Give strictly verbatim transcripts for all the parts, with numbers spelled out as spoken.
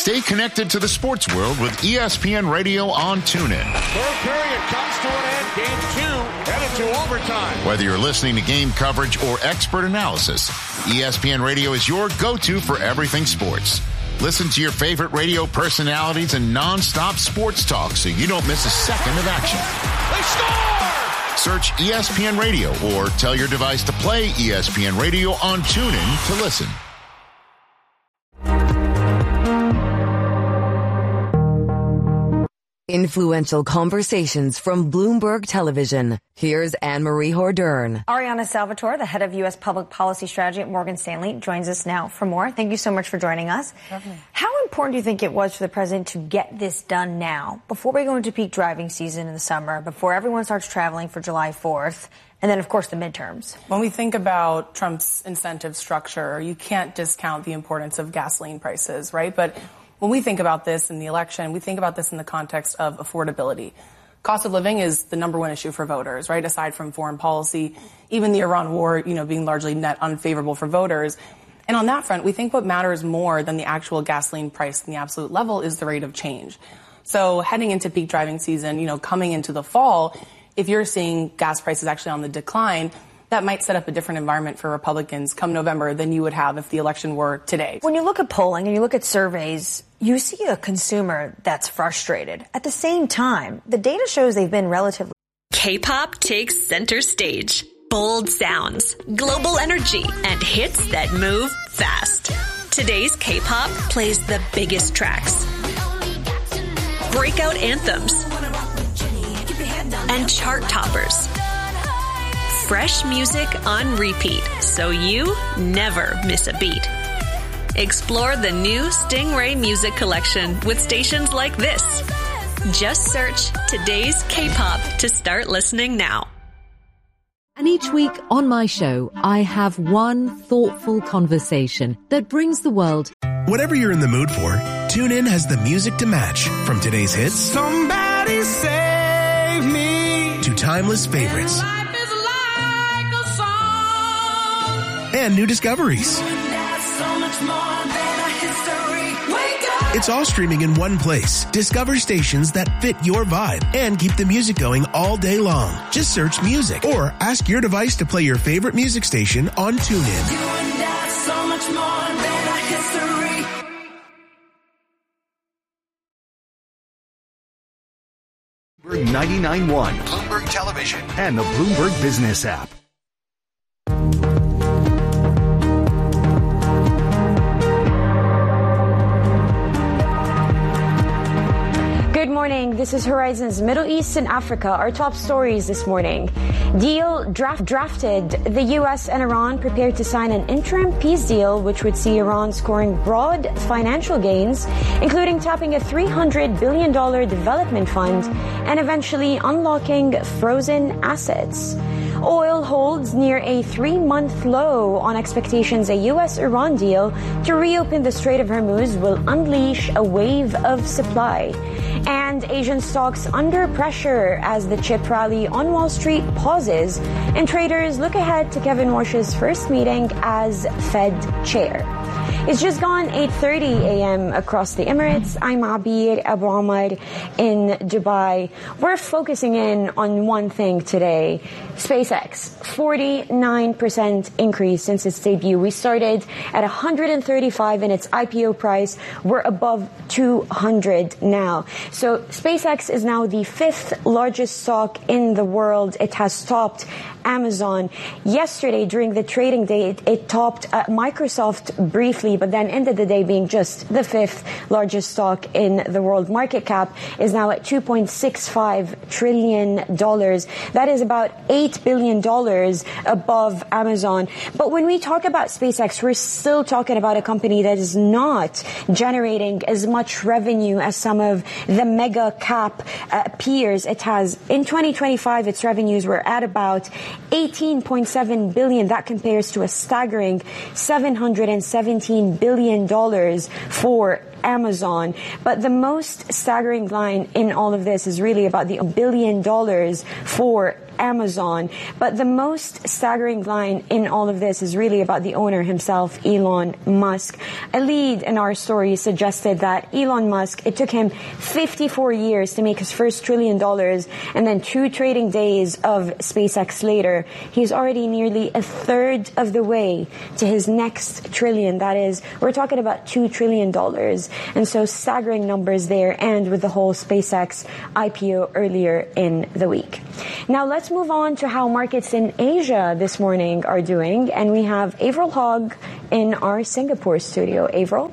Stay connected to the sports world with E S P N Radio on TuneIn. Third period comes to an end. Game two headed to overtime. Whether you're listening to game coverage or expert analysis, E S P N Radio is your go-to for everything sports. Listen to your favorite radio personalities and non-stop sports talk so you don't miss a second of action. They score! Search E S P N Radio or tell your device to play E S P N Radio on TuneIn to listen. Influential conversations from Bloomberg Television. Here's Anne-Marie Hordern. Ariana Salvatore, the head of U S Public Policy Strategy at Morgan Stanley, joins us now for more. Thank you so much for joining us. Lovely. How important do you think it was for the president to get this done now, before we go into peak driving season in the summer, before everyone starts traveling for July fourth, and then, of course, the midterms? When we think about Trump's incentive structure, you can't discount the importance of gasoline prices, right? But when we think about this in the election, we think about this in the context of affordability. Cost of living is the number one issue for voters, right? Aside from foreign policy, even the Iran war, you know, being largely net unfavorable for voters. And on that front, we think what matters more than the actual gasoline price in the absolute level is the rate of change. So heading into peak driving season, you know, coming into the fall, if you're seeing gas prices actually on the decline, that might set up a different environment for Republicans come November than you would have if the election were today. When you look at polling and you look at surveys, you see a consumer that's frustrated. At the same time, the data shows they've been relatively... K-pop takes center stage. Bold sounds, global energy, and hits that move fast. Today's K-pop plays the biggest tracks, breakout anthems, and chart toppers. Fresh music on repeat, so you never miss a beat. Explore the new Stingray Music Collection with stations like this. Just search Today's K-pop to start listening now. And each week on my show, I have one thoughtful conversation that brings the world. Whatever you're in the mood for, TuneIn has the music to match. From today's hits, Somebody Save Me, to timeless favorites and new discoveries. It's all streaming in one place. Discover stations that fit your vibe and keep the music going all day long. Just search music or ask your device to play your favorite music station on TuneIn. Bloomberg ninety-nine point one, Bloomberg Television, and the Bloomberg Business app. Good morning. This is Horizon's Middle East and Africa. Our top stories this morning. Deal draft, drafted. The U S and Iran prepared to sign an interim peace deal, which would see Iran scoring broad financial gains, including tapping a three hundred billion dollars development fund and eventually unlocking frozen assets. Oil holds near a three-month low on expectations a U S Iran deal to reopen the Strait of Hormuz will unleash a wave of supply. And Asian stocks under pressure as the chip rally on Wall Street pauses, and traders look ahead to Kevin Warsh's first meeting as Fed chair. It's just gone eight thirty a.m. across the Emirates. I'm Abir Abu Ahmad in Dubai. We're focusing in on one thing today. SpaceX, forty-nine percent increase since its debut. We started at one hundred thirty-five in its I P O price. We're above two hundred now. So SpaceX is now the fifth largest stock in the world. It has topped Amazon. Yesterday, during the trading day, it, it topped uh, Microsoft briefly, but then ended the day being just the fifth largest stock in the world. Market cap is now at two point six five trillion dollars. That is about eight billion dollars above Amazon. But when we talk about SpaceX, we're still talking about a company that is not generating as much revenue as some of the mega cap uh, peers. It has, in twenty twenty-five, its revenues were at about eighteen point seven billion dollars. That compares to a staggering seven hundred seventeen billion dollars for Amazon. But the most staggering line in all of this is really about the billion dollars for Amazon. But the most staggering line in all of this is really about the owner himself, Elon Musk. A lead in our story suggested that Elon Musk, it took him fifty-four years to make his first trillion dollars, and then two trading days of SpaceX later, he's already nearly a third of the way to his next trillion. That is, we're talking about two trillion dollars. And so staggering numbers there, and with the whole SpaceX I P O earlier in the week. Now let's move on to how markets in Asia this morning are doing, and we have Avril Hogg in our Singapore studio. Avril?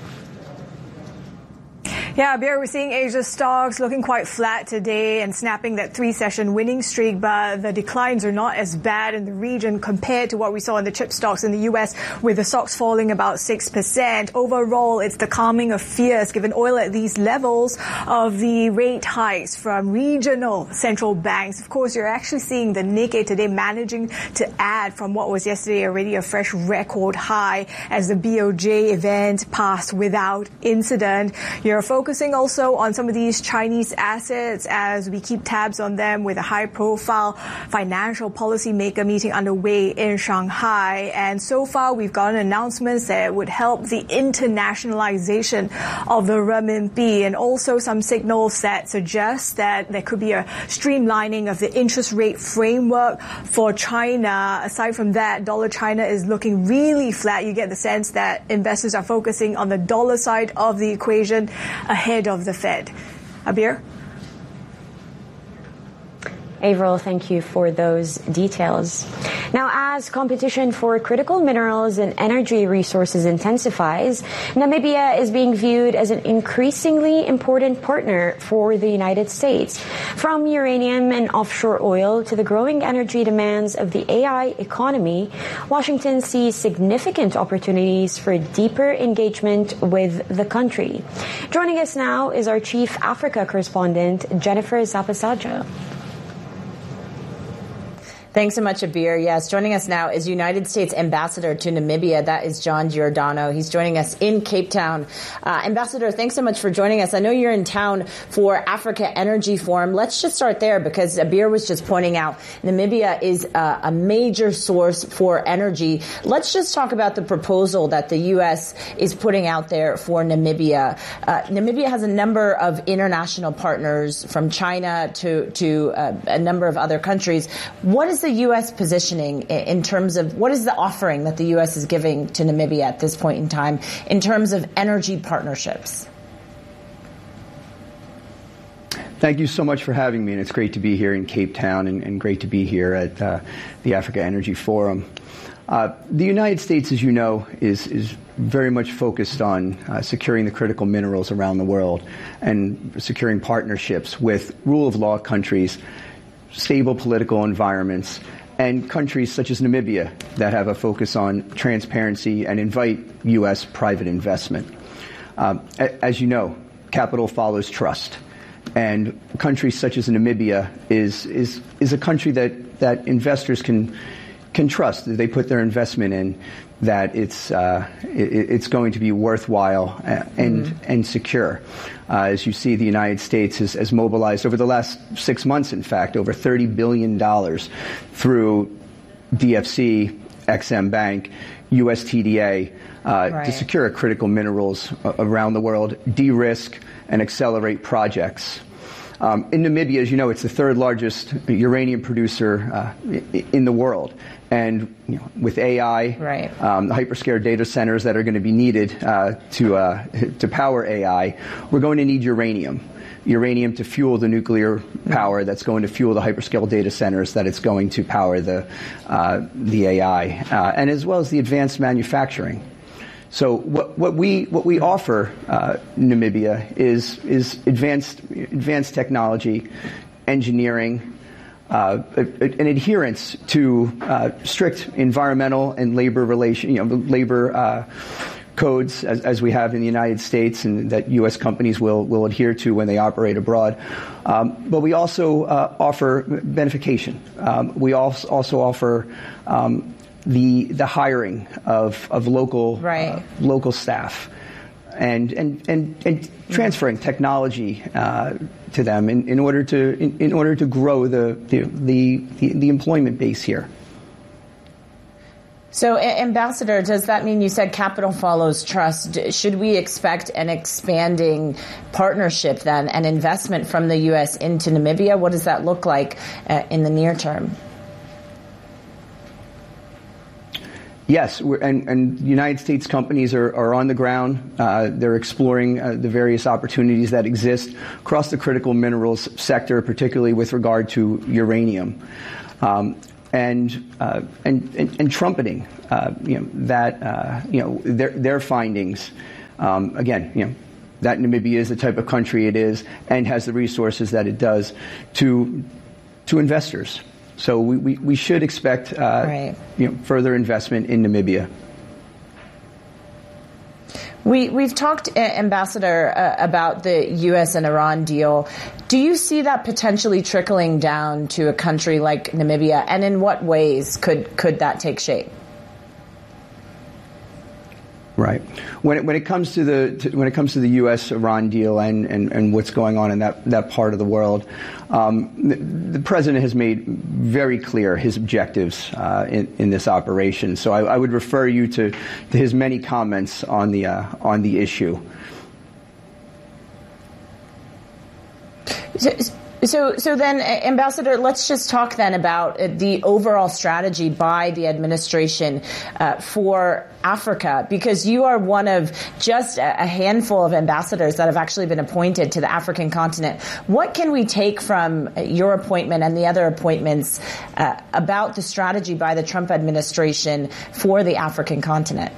Yeah, Bear, we're seeing Asia stocks looking quite flat today and snapping that three-session winning streak, but the declines are not as bad in the region compared to what we saw in the chip stocks in the U S, with the stocks falling about six percent. Overall, it's the calming of fears, given oil at these levels, of the rate hikes from regional central banks. Of course, you're actually seeing the Nikkei today managing to add from what was yesterday already a fresh record high as the B O J event passed without incident. You're focusing Focusing also on some of these Chinese assets as we keep tabs on them, with a high-profile financial policymaker meeting underway in Shanghai. And so far, we've gotten announcements that would help the internationalization of the renminbi, and also some signals that suggest that there could be a streamlining of the interest rate framework for China. Aside from that, dollar China is looking really flat. You get the sense that investors are focusing on the dollar side of the equation ahead of the Fed. Abir? Avril, thank you for those details. Now, as competition for critical minerals and energy resources intensifies, Namibia is being viewed as an increasingly important partner for the United States. From uranium and offshore oil to the growing energy demands of the A I economy, Washington sees significant opportunities for deeper engagement with the country. Joining us now is our Chief Africa correspondent, Jennifer Zapasaja. Thanks so much, Abir. Yes, joining us now is United States Ambassador to Namibia. That is John Giordano. He's joining us in Cape Town. Uh, Ambassador, thanks so much for joining us. I know you're in town for Africa Energy Forum. Let's just start there, because Abir was just pointing out Namibia is uh, a major source for energy. Let's just talk about the proposal that the U S is putting out there for Namibia. Uh, Namibia has a number of international partners, from China to, to uh, a number of other countries. What is the U S positioning in terms of, what is the offering that the U S is giving to Namibia at this point in time in terms of energy partnerships? Thank you so much for having me, and it's great to be here in Cape Town, and, and great to be here at uh, the Africa Energy Forum. Uh, the United States, as you know, is, is very much focused on uh, securing the critical minerals around the world and securing partnerships with rule of law countries, stable political environments, and countries such as Namibia that have a focus on transparency and invite U S private investment. Um, as you know, capital follows trust, and countries such as Namibia is is is a country that that investors can can trust that they put their investment in, that it's uh, it, it's going to be worthwhile and mm-hmm. and secure. Uh, as you see, the United States has, has mobilized over the last six months, in fact, over thirty billion dollars through D F C, Ex-Im Bank, U S T D A, uh, right. to secure critical minerals around the world, de-risk and accelerate projects. Um, in Namibia, as you know, it's the third largest uranium producer uh, in the world. And you know, with A I, right. um, the hyperscale data centers that are going to be needed uh, to uh, to power A I, we're going to need uranium. Uranium to fuel the nuclear power that's going to fuel the hyperscale data centers that it's going to power the uh, the A I, uh, and as well as the advanced manufacturing. So what, what we what we offer uh, Namibia is is advanced advanced technology, engineering, uh, an adherence to uh, strict environmental and labor relation, you know, labor uh, codes as, as we have in the United States, and that U S companies will will adhere to when they operate abroad. Um, but we also uh, offer benefication. Um, we also also offer Um, the the hiring of of local right. uh, local staff, and and and, and transferring technology uh, to them in, in order to in, in order to grow the the, the the the employment base here. So, Ambassador, does that mean, you said capital follows trust? Should we expect an expanding partnership then, an investment from the U S into Namibia? What does that look like uh, in the near term? Yes, we're, and, and United States companies are, are on the ground. Uh, they're exploring uh, the various opportunities that exist across the critical minerals sector, particularly with regard to uranium. Um, And, uh, and and and trumpeting, uh, you know, that uh, you know their their findings. Um, again, you know, that Namibia is the type of country it is and has the resources that it does to to investors. So we we, we should expect uh, right. you know, further investment in Namibia. We, we've talked, Ambassador, uh, about the U S and Iran deal. Do you see that potentially trickling down to a country like Namibia, and in what ways could, could that take shape? Right. When it, when it comes to the to, when it comes to the U S Iran deal and, and, and what's going on in that, that part of the world, um, the, the president has made very clear his objectives uh, in, in this operation. So I, I would refer you to, to his many comments on the uh, on the issue. So, So, so then, Ambassador, let's just talk then about the overall strategy by the administration uh, for Africa, because you are one of just a handful of ambassadors that have actually been appointed to the African continent. What can we take from your appointment and the other appointments uh, about the strategy by the Trump administration for the African continent?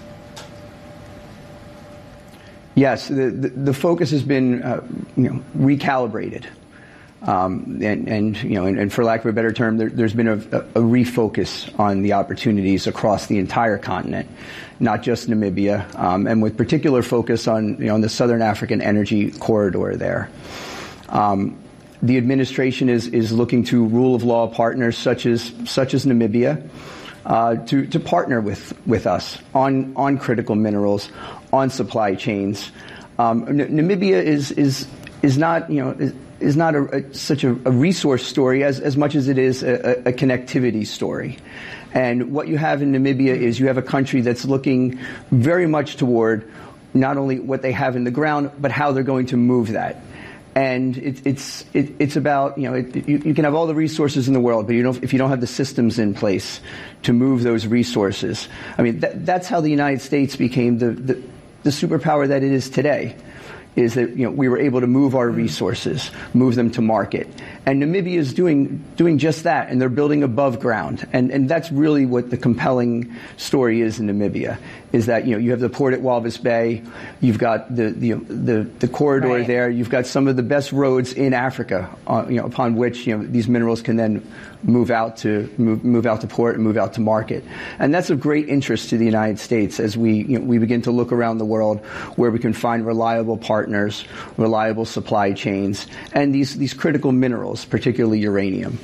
Yes, the, the, the focus has been, uh, you know, recalibrated. Um, and, and, you know, and, and for lack of a better term, there, there's been a, a refocus on the opportunities across the entire continent, not just Namibia, um, and with particular focus on, you know, on the Southern African energy corridor there. Um, the administration is, is looking to rule of law partners such as, such as Namibia, uh, to, to partner with, with us on, on critical minerals, on supply chains. Um, N- Namibia is, is, is not, you know, is, is not a, a, such a, a resource story as, as much as it is a, a connectivity story. And what you have in Namibia is you have a country that's looking very much toward not only what they have in the ground, but how they're going to move that. And it, it's it, it's about, you know, it, you, you can have all the resources in the world, but you don't, if you don't have the systems in place to move those resources. I mean, that, that's how the United States became the, the, the superpower that it is today. Is that, you know, we were able to move our resources, move them to market. And Namibia is doing doing just that, and they're building above ground. And and that's really what the compelling story is in Namibia, is that, you know, you have the port at Walvis Bay, you've got the the the, the corridor right. there, you've got some of the best roads in Africa, uh, you know, upon which, you know, these minerals can then move out to move, move out to port and move out to market. And that's of great interest to the United States as we, you know, we begin to look around the world where we can find reliable partners, reliable supply chains, and these, these critical minerals, particularly uranium.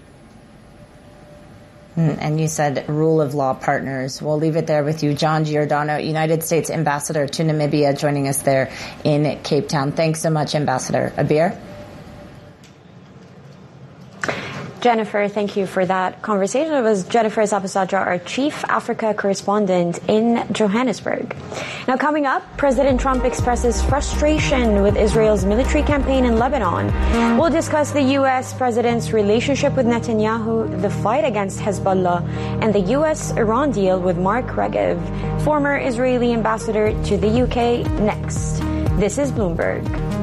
And you said rule of law partners. We'll leave it there with you. John Giordano, United States Ambassador to Namibia, joining us there in Cape Town. Thanks so much, Ambassador. Abir? Jennifer, thank you for that conversation. It was Jennifer Zapasatra, our chief Africa correspondent in Johannesburg. Now, coming up, President Trump expresses frustration with Israel's military campaign in Lebanon. We'll discuss the U S president's relationship with Netanyahu, the fight against Hezbollah, and the U S Iran deal with Mark Regev, former Israeli ambassador to the U K, next. This is Bloomberg.